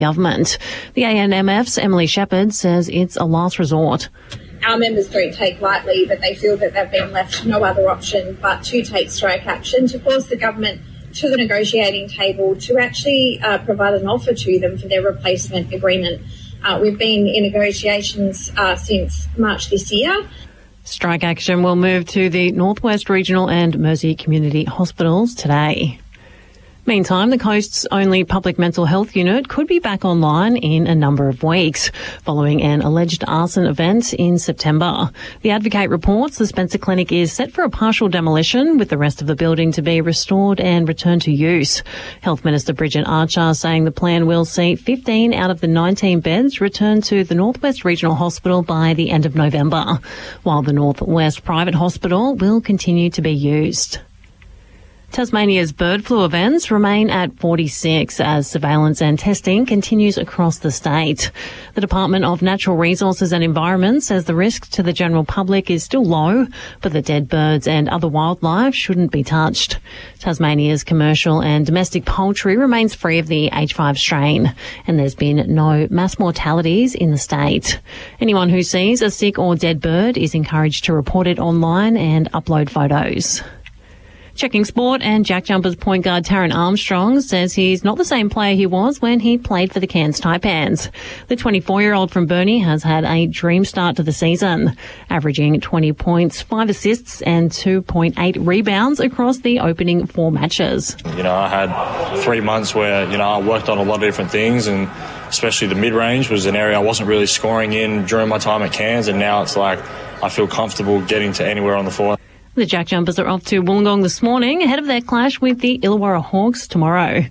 government. The ANMF's Emily Shepherd says it's a last resort. Our members don't take lightly that they feel that they've been left no other option but to take strike action, to force the government to the negotiating table, to actually provide an offer to them for their replacement agreement. We've been in negotiations since March this year. Strike action will move to the Northwest Regional and Mersey Community Hospitals today. Meantime, the coast's only public mental health unit could be back online in a number of weeks, following an alleged arson event in September. The Advocate reports the Spencer Clinic is set for a partial demolition, with the rest of the building to be restored and returned to use. Health Minister Bridget Archer saying the plan will see 15 out of the 19 beds returned to the Northwest Regional Hospital by the end of November, while the Northwest Private Hospital will continue to be used. Tasmania's bird flu events remain at 46 as surveillance and testing continues across the state. The Department of Natural Resources and Environment says the risk to the general public is still low, but the dead birds and other wildlife shouldn't be touched. Tasmania's commercial and domestic poultry remains free of the H5 strain, and there's been no mass mortalities in the state. Anyone who sees a sick or dead bird is encouraged to report it online and upload photos. Checking sport, and Jack Jumpers point guard Taran Armstrong says he's not the same player he was when he played for the Cairns Taipans. The 24-year-old from Burnie has had a dream start to the season, averaging 20 points, 5 assists and 2.8 rebounds across the opening 4 matches. I had 3 months where, I worked on a lot of different things, and especially the mid-range was an area I wasn't really scoring in during my time at Cairns, and now it's like I feel comfortable getting to anywhere on the floor. The Jack Jumpers are off to Wollongong this morning ahead of their clash with the Illawarra Hawks tomorrow.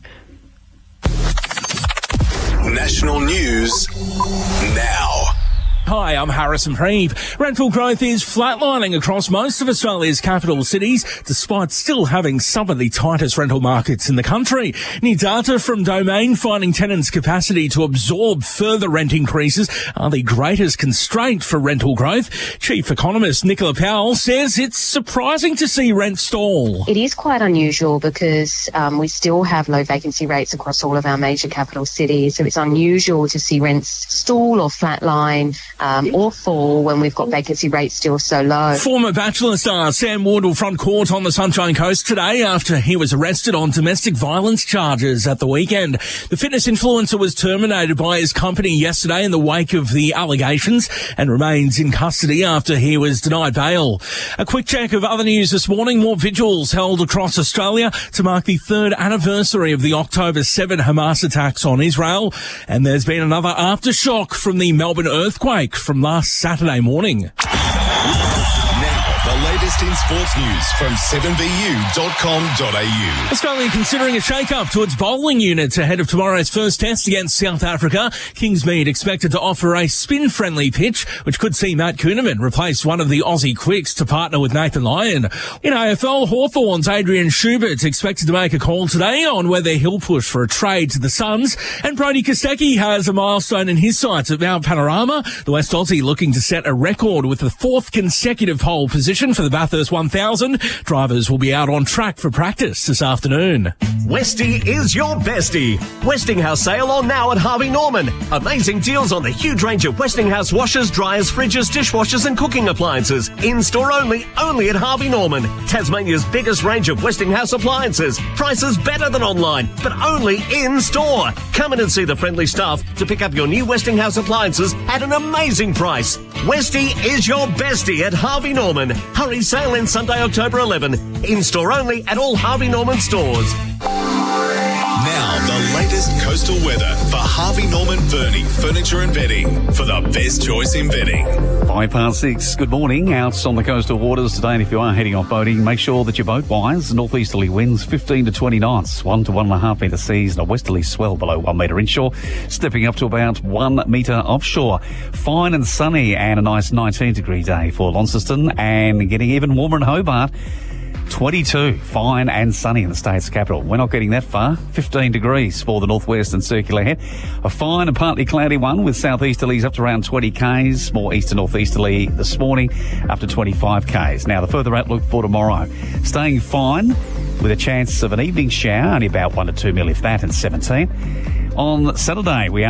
National news now. Hi, I'm Harrison Reeve. Rental growth is flatlining across most of Australia's capital cities, despite still having some of the tightest rental markets in the country. New data from Domain finding tenants' capacity to absorb further rent increases are the greatest constraint for rental growth. Chief economist Nicola Powell says it's surprising to see rent stall. It is quite unusual because we still have low vacancy rates across all of our major capital cities, so it's unusual to see rents stall or flatline or fall when we've got vacancy rates still so low. Former Bachelor star Sam Ward will front court on the Sunshine Coast today after he was arrested on domestic violence charges at the weekend. The fitness influencer was terminated by his company yesterday in the wake of the allegations and remains in custody after he was denied bail. A quick check of other news this morning. More vigils held across Australia to mark the 3rd anniversary of the October 7 Hamas attacks on Israel. And there's been another aftershock from the Melbourne earthquake from last Saturday morning. Now, the latest in sports news from 7bu.com.au. Australia considering a shake-up to its bowling unit ahead of tomorrow's first test against South Africa. Kingsmead expected to offer a spin-friendly pitch, which could see Matt Kuhnemann replace one of the Aussie quicks to partner with Nathan Lyon. In AFL, Hawthorn's Adrian Schubert expected to make a call today on whether he'll push for a trade to the Suns. And Brody Kostecki has a milestone in his sights at Mount Panorama. The West Aussie looking to set a record with the 4th consecutive pole position for the Bathurst 1000. Drivers will be out on track for practice this afternoon. Westie is your bestie. Westinghouse sale on now at Harvey Norman. Amazing deals on the huge range of Westinghouse washers, dryers, fridges, dishwashers and cooking appliances. In-store only at Harvey Norman. Tasmania's biggest range of Westinghouse appliances. Prices better than online, but only in-store. Come in and see the friendly staff to pick up your new Westinghouse appliances at an amazing price. Westie is your bestie at Harvey Norman. Hurry, sale ends Sunday, October 11. In-store only at all Harvey Norman stores. Now, the latest coastal weather for Harvey Norman Burnie Furniture and Bedding for the best choice in bedding. 6:05. Good morning. Out on the coastal waters today, and if you are heading off boating, make sure that you're boat wise. Northeasterly winds 15 to 20 knots, 1 to 1.5 metre seas, and a westerly swell below 1 metre inshore, stepping up to about 1 metre offshore. Fine and sunny, and a nice 19-degree day for Launceston, and getting even warmer in Hobart. 22, fine and sunny in the state's capital. We're not getting that far. 15 degrees for the northwest and circular head. A fine and partly cloudy one with southeasterlies up to around 20 k's. More east and northeasterly this morning up to 25 k's. Now the further outlook for tomorrow. Staying fine with a chance of an evening shower, only about 1 to 2 mil if that, and 17. on Saturday. We